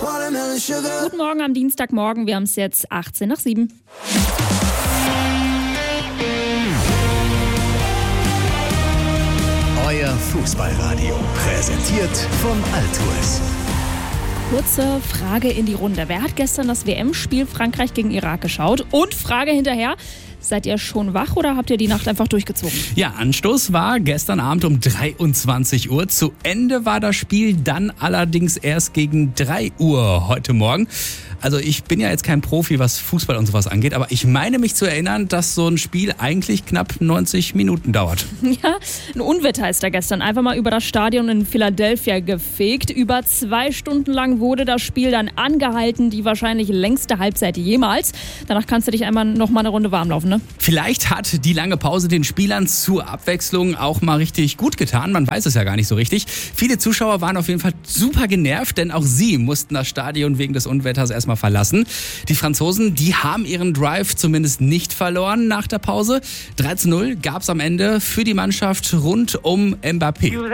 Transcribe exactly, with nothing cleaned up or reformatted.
Guten Morgen am Dienstagmorgen, wir haben es jetzt achtzehn nach sieben. Euer Fußballradio, präsentiert von Altours. Kurze Frage in die Runde. Wer hat gestern das W M-Spiel Frankreich gegen Irak geschaut? Und Frage hinterher, seid ihr schon wach oder habt ihr die Nacht einfach durchgezogen? Ja, Anstoß war gestern Abend um dreiundzwanzig Uhr. Zu Ende war das Spiel dann allerdings erst gegen drei Uhr heute Morgen. Also ich bin ja jetzt kein Profi, was Fußball und sowas angeht, aber ich meine mich zu erinnern, dass so ein Spiel eigentlich knapp neunzig Minuten dauert. Ja, ein Unwetter ist da gestern einfach mal über das Stadion in Philadelphia gefegt. Über zwei Stunden lang wurde das Spiel dann angehalten, die wahrscheinlich längste Halbzeit jemals. Danach kannst du dich einmal noch mal eine Runde warm laufen, ne? Vielleicht hat die lange Pause den Spielern zur Abwechslung auch mal richtig gut getan. Man weiß es ja gar nicht so richtig. Viele Zuschauer waren auf jeden Fall super genervt, denn auch sie mussten das Stadion wegen des Unwetters erstmal verlassen. Die Franzosen, die haben ihren Drive zumindest nicht verloren nach der Pause. drei zu null gab es am Ende für die Mannschaft rund um Mbappé.